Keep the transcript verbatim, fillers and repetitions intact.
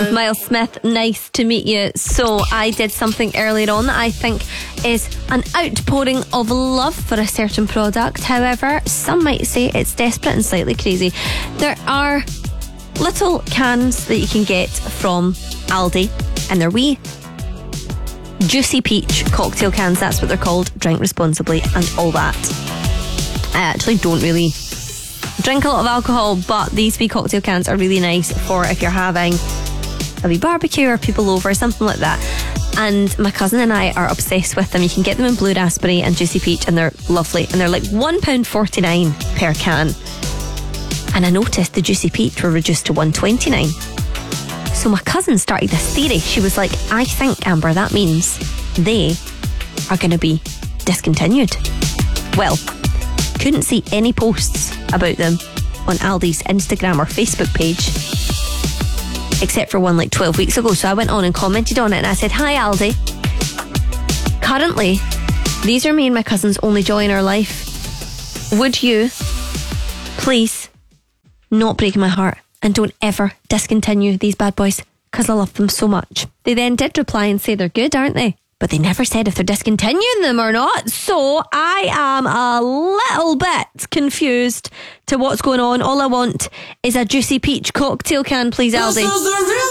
Miles Smith, nice to meet you. So I did something earlier on that I think is an outpouring of love for a certain product. However, some might say it's desperate and slightly crazy. There are little cans that you can get from Aldi, and they're wee Juicy Peach cocktail cans. That's what they're called. Drink responsibly and all that. I actually don't really drink a lot of alcohol, but these wee cocktail cans are really nice for if you're having a wee barbecue or people over, something like that. And my cousin and I are obsessed with them. You can get them in blue raspberry and Juicy Peach, and they're lovely, and they're like one pound forty-nine per can. And I noticed the Juicy Peach were reduced to one pound twenty-nine. So my cousin started this theory. She was like, I think, Amber, that means they are going to be discontinued. Well, couldn't see any posts about them on Aldi's Instagram or Facebook page, except for one like twelve weeks ago. So I went on and commented on it, and I said, hi Aldi, currently these are me and my cousin's only joy in our life. Would you please not break my heart and don't ever discontinue these bad boys, because I love them so much. They then did reply and say they're good, aren't they? But they never said if they're discontinuing them or not. So I am a little bit confused to what's going on. All I want is a Juicy Peach cocktail can, please, Aldi.